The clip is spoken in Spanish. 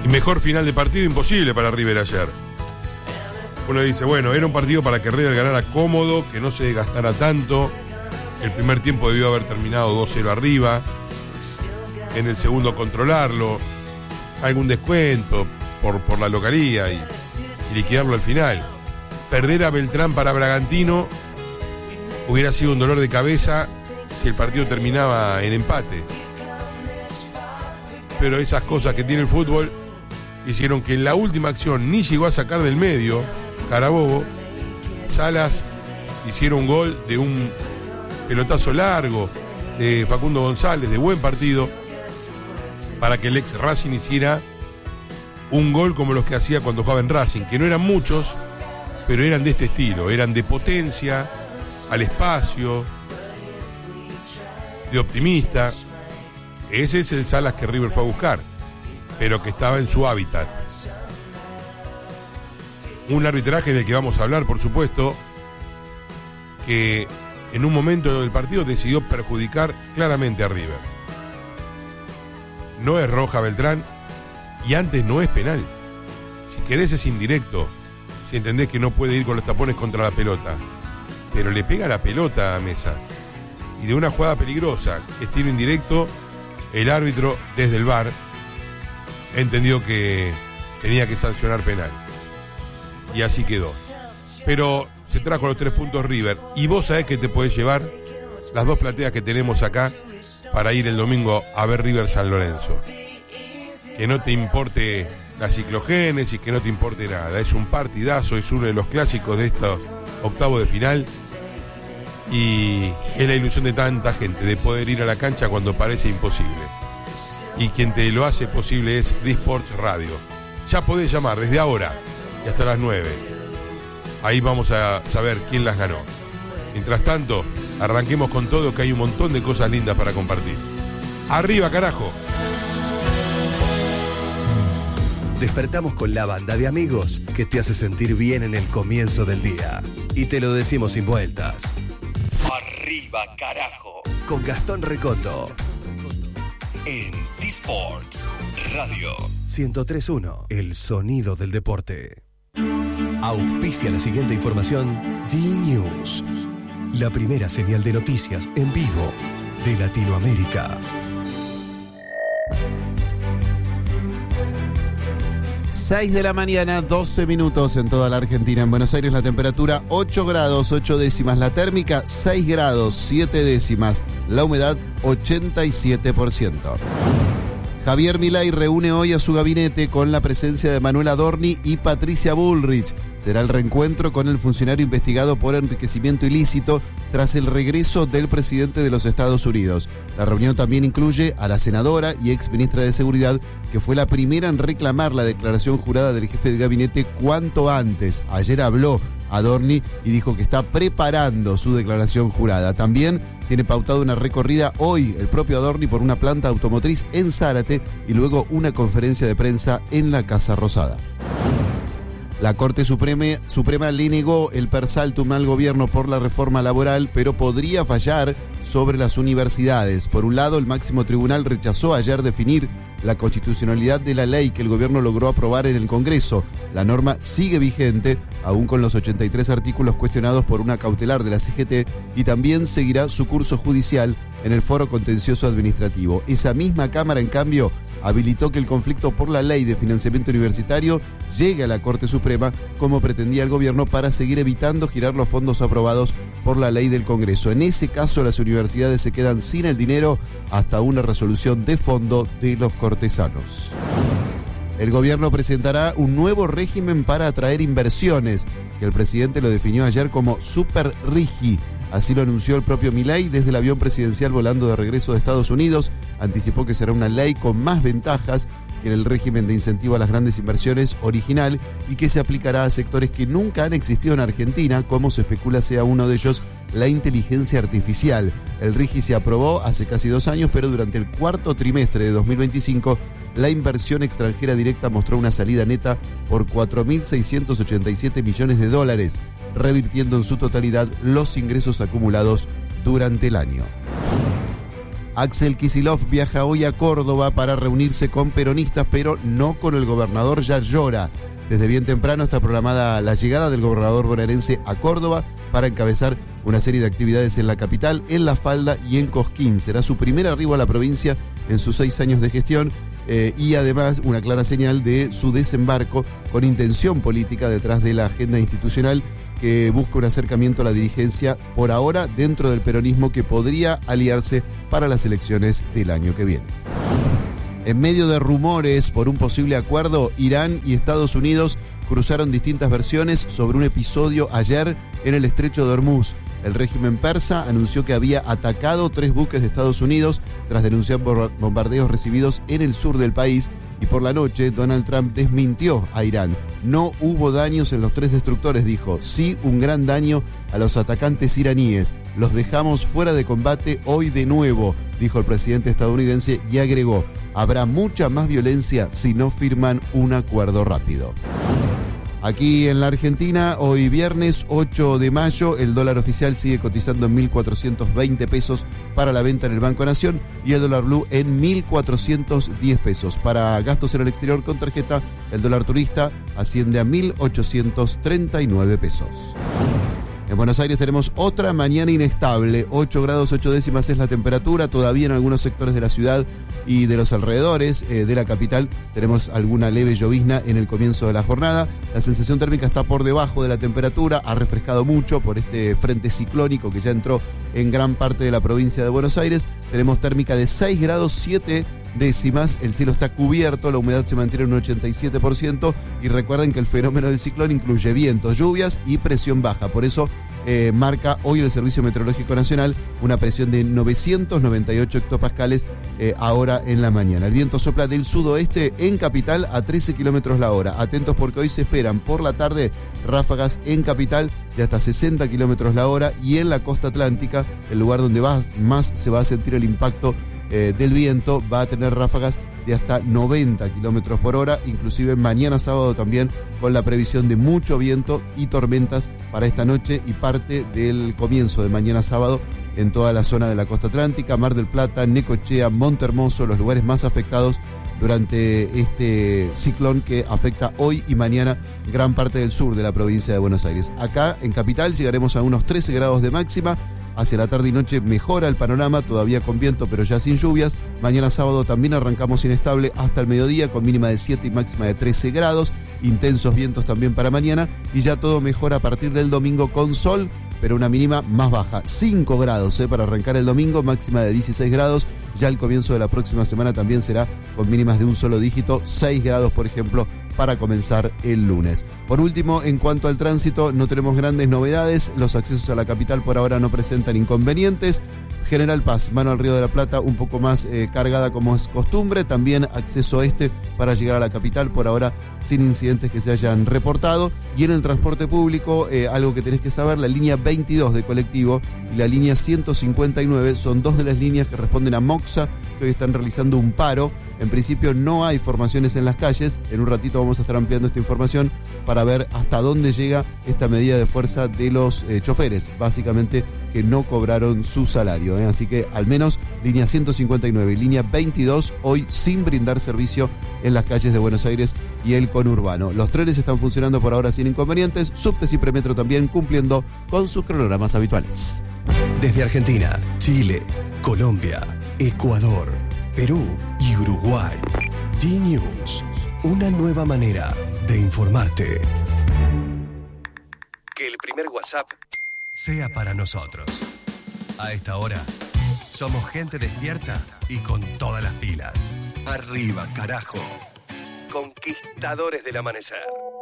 Y mejor final de partido imposible para River ayer. Uno dice, bueno, era un partido para que River ganara cómodo, que no se desgastara tanto. El primer tiempo debió haber terminado 2-0 arriba. En el segundo controlarlo. Algún descuento por la localía y liquidarlo al final. Perder a Beltrán para Bragantino hubiera sido un dolor de cabeza si el partido terminaba en empate. Pero esas cosas que tiene el fútbol hicieron que en la última acción ni llegó a sacar del medio Carabobo. Salas hicieron un gol de un pelotazo largo de Facundo González, de buen partido, para que el ex Racing hiciera un gol como los que hacía cuando jugaba en Racing, que no eran muchos, pero eran de este estilo, eran de potencia, al espacio, de optimista. Ese es el Salas que River fue a buscar, pero que estaba en su hábitat. Un arbitraje del que vamos a hablar, por supuesto, que en un momento del partido decidió perjudicar claramente a River. No es roja Beltrán y antes no es penal. Si querés es indirecto, si entendés que no puede ir con los tapones contra la pelota, pero le pega la pelota a Mesa. Y de una jugada peligrosa, estilo indirecto, el árbitro desde el VAR entendió que tenía que sancionar penal. Y así quedó. Pero se trajo los 3 puntos River. Y vos sabés que te podés llevar las 2 plateas que tenemos acá para ir el domingo a ver River San Lorenzo. Que no te importe la ciclogénesis, que no te importe nada. Es un partidazo, es uno de los clásicos de estos octavos de final. Y es la ilusión de tanta gente de poder ir a la cancha cuando parece imposible. Y quien te lo hace posible es D-Sports Radio. Ya podés llamar desde ahora y hasta las 9. Ahí vamos a saber quién las ganó. Mientras tanto, arranquemos con todo, que hay un montón de cosas lindas para compartir. ¡Arriba, carajo! Despertamos con la banda de amigos que te hace sentir bien en el comienzo del día. Y te lo decimos sin vueltas. ¡Arriba, carajo! Con Gastón Recoto. En D-Sports Radio 103.1, el sonido del deporte. Auspicia la siguiente información D-News, la primera señal de noticias en vivo de Latinoamérica. 6 de la mañana, 12 minutos en toda la Argentina. En Buenos Aires la temperatura 8 grados 8 décimas, la térmica 6 grados 7 décimas, la humedad 87%. Javier Milei reúne hoy a su gabinete con la presencia de Manuel Adorni y Patricia Bullrich. Será el reencuentro con el funcionario investigado por enriquecimiento ilícito tras el regreso del presidente de los Estados Unidos. La reunión también incluye a la senadora y ex ministra de Seguridad, que fue la primera en reclamar la declaración jurada del jefe de gabinete cuanto antes. Ayer habló Adorni y dijo que está preparando su declaración jurada. También tiene pautada una recorrida hoy el propio Adorni por una planta automotriz en Zárate y luego una conferencia de prensa en la Casa Rosada. La Corte Suprema le negó el per saltum al gobierno por la reforma laboral, pero podría fallar sobre las universidades. Por un lado, el máximo tribunal rechazó ayer definir la constitucionalidad de la ley que el gobierno logró aprobar en el Congreso. La norma sigue vigente, aún con los 83 artículos cuestionados por una cautelar de la CGT, y también seguirá su curso judicial en el Foro Contencioso Administrativo. Esa misma Cámara, en cambio, habilitó que el conflicto por la ley de financiamiento universitario llegue a la Corte Suprema, como pretendía el gobierno, para seguir evitando girar los fondos aprobados por la ley del Congreso. En ese caso, las universidades se quedan sin el dinero hasta una resolución de fondo de los cortesanos. El gobierno presentará un nuevo régimen para atraer inversiones, que el presidente lo definió ayer como Super Rigi. Así lo anunció el propio Milei desde el avión presidencial volando de regreso de Estados Unidos. Anticipó que será una ley con más ventajas que el régimen de incentivo a las grandes inversiones original y que se aplicará a sectores que nunca han existido en Argentina, como se especula sea uno de ellos la inteligencia artificial. El RIGI se aprobó hace casi 2 años, pero durante el cuarto trimestre de 2025 la inversión extranjera directa mostró una salida neta por 4.687 millones de dólares, revirtiendo en su totalidad los ingresos acumulados durante el año. Axel Kicillof viaja hoy a Córdoba para reunirse con peronistas, pero no con el gobernador Yar Llora. Desde bien temprano está programada la llegada del gobernador bonaerense a Córdoba para encabezar una serie de actividades en la capital, en La Falda y en Cosquín. Será su primer arribo a la provincia en sus 6 años de gestión y además una clara señal de su desembarco con intención política detrás de la agenda institucional que busca un acercamiento a la dirigencia por ahora dentro del peronismo que podría aliarse para las elecciones del año que viene. En medio de rumores por un posible acuerdo, Irán y Estados Unidos cruzaron distintas versiones sobre un episodio ayer en el estrecho de Hormuz. El régimen persa anunció que había atacado 3 buques de Estados Unidos tras denunciar bombardeos recibidos en el sur del país. Y por la noche, Donald Trump desmintió a Irán. No hubo daños en los 3 destructores, dijo. Sí, un gran daño a los atacantes iraníes. Los dejamos fuera de combate hoy de nuevo, dijo el presidente estadounidense y agregó, habrá mucha más violencia si no firman un acuerdo rápido. Aquí en la Argentina, hoy viernes 8 de mayo, el dólar oficial sigue cotizando en 1.420 pesos para la venta en el Banco Nación y el dólar blue en 1.410 pesos. Para gastos en el exterior con tarjeta, el dólar turista asciende a 1.839 pesos. En Buenos Aires tenemos otra mañana inestable, 8 grados 8 décimas es la temperatura, todavía en algunos sectores de la ciudad y de los alrededores de la capital tenemos alguna leve llovizna en el comienzo de la jornada. La sensación térmica está por debajo de la temperatura, ha refrescado mucho por este frente ciclónico que ya entró en gran parte de la provincia de Buenos Aires. Tenemos térmica de 6 grados 7 décimas, el cielo está cubierto, la humedad se mantiene en un 87% y recuerden que el fenómeno del ciclón incluye vientos, lluvias y presión baja, por eso marca hoy el Servicio Meteorológico Nacional una presión de 998 hectopascales ahora en la mañana. El viento sopla del sudoeste en capital a 13 kilómetros la hora. Atentos porque hoy se esperan por la tarde ráfagas en capital de hasta 60 kilómetros la hora y en la costa atlántica, el lugar donde más se va a sentir el impacto del viento, va a tener ráfagas de hasta 90 kilómetros por hora, inclusive mañana sábado también con la previsión de mucho viento y tormentas para esta noche y parte del comienzo de mañana sábado en toda la zona de la costa atlántica, Mar del Plata, Necochea, Montehermoso, los lugares más afectados durante este ciclón que afecta hoy y mañana gran parte del sur de la provincia de Buenos Aires. Acá en capital llegaremos a unos 13 grados de máxima. Hacia la tarde y noche mejora el panorama, todavía con viento pero ya sin lluvias. Mañana sábado también arrancamos inestable hasta el mediodía con mínima de 7 y máxima de 13 grados. Intensos vientos también para mañana y ya todo mejora a partir del domingo con sol, pero una mínima más baja, 5 grados para arrancar el domingo, máxima de 16 grados. Ya el comienzo de la próxima semana también será con mínimas de un solo dígito, 6 grados por ejemplo, para comenzar el lunes. Por último, en cuanto al tránsito, no tenemos grandes novedades. Los accesos a la capital por ahora no presentan inconvenientes. General Paz, mano al Río de la Plata, un poco más cargada como es costumbre. También acceso este para llegar a la capital, por ahora sin incidentes que se hayan reportado. Y en el transporte público, algo que tenés que saber, la línea 22 de colectivo y la línea 159 son 2 de las líneas que responden a Moxa, que hoy están realizando un paro. En principio no hay formaciones en las calles. En un ratito vamos a estar ampliando esta información para ver hasta dónde llega esta medida de fuerza de los choferes, básicamente que no cobraron su salario. Así que al menos línea 159 y línea 22 hoy sin brindar servicio en las calles de Buenos Aires y el conurbano. Los trenes están funcionando por ahora sin inconvenientes. Subtes y Premetro también cumpliendo con sus cronogramas habituales. Desde Argentina, Chile, Colombia, Ecuador, Perú y Uruguay. D-News, una nueva manera de informarte. Que el primer WhatsApp sea para nosotros. A esta hora, somos gente despierta y con todas las pilas. Arriba, carajo. Conquistadores del amanecer.